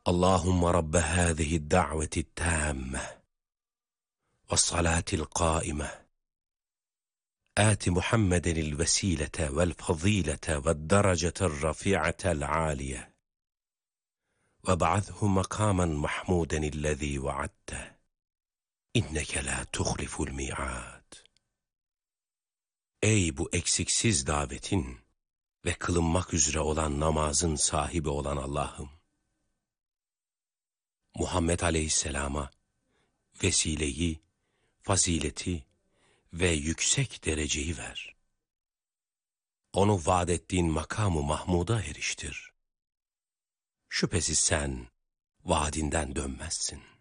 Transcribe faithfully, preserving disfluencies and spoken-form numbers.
Allahümme Rabbe hâzihi da'veti tâmme ve salâtil qâime آت محمد الوسيلة والفضيلة والدرجة الرفيعة العالية وابعثه مقاما محمودا الذي وعدته إنك لا تخلف الميعاد. Ey bu eksiksiz davetin ve kılınmak üzere olan namazın sahibi olan Allah'ım! Muhammed Aleyhisselam'a vesileyi, fazileti ve yüksek dereceyi ver. Onu vaad ettiğin makamı Mahmud'a eriştir. Şüphesiz sen vaadinden dönmezsin.